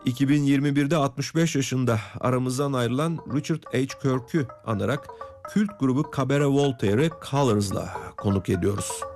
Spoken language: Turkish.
2021'de 65 yaşında aramızdan ayrılan Richard H. Kirk'ü anarak kült grubu Cabaret Voltaire'ı Colors'la konuk ediyoruz.